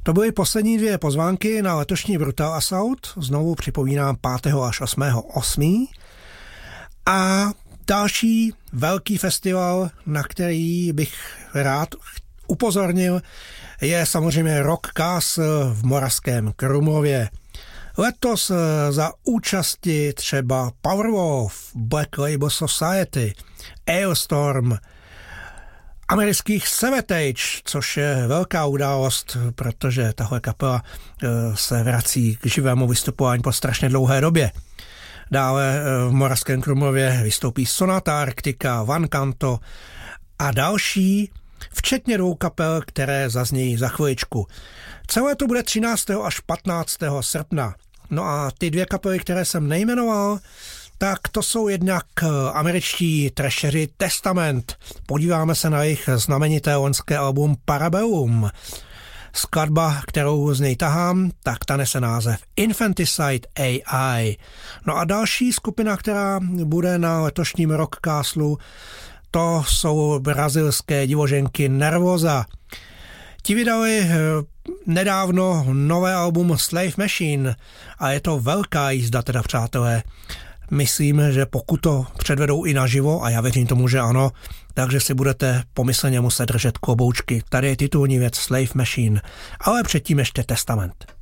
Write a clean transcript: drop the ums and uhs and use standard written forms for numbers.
To byly poslední dvě pozvánky na letošní Brutal Assault, znovu připomínám 5. až 8. A další velký festival, na který bych rád upozornil, je samozřejmě Rock Castle v Moravském Krumlově. Letos za účasti třeba Powerwolf, Black Label Society, Ailstorm, amerických Savatage, což je velká událost, protože tahle kapela se vrací k živému vystupování po strašně dlouhé době. Dále v Moravském Krumlově vystoupí Sonata Arctica, Van Canto a další, včetně dvou kapel, které zaznějí za chviličku. Celé to bude 13. až 15. srpna. No a ty dvě kapely, které jsem nejmenoval, tak to jsou jednak američtí trasheři Testament. Podíváme se na jejich znamenité loňské album Parabellum. Skladba, kterou z něj tahám, tak ta nese název Infanticide AI. No a další skupina, která bude na letošním Rock Castle, to jsou brazilské divoženky Nervosa. Ti vydali nedávno nové album Slave Machine a je to velká jízda teda, přátelé. Myslím, že pokud to předvedou i naživo, a já věřím tomu, že ano, takže si budete pomyslně muset držet kloboučky. Tady je titulní věc Slave Machine, ale předtím ještě Testament.